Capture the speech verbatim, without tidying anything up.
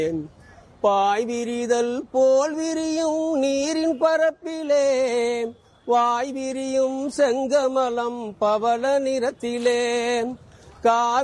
பாய் விரிதல் போல் விரியும் நீரின் பரப்பிலே வாய் விரியும் செங்கமலம் பவள நிறத்திலே கா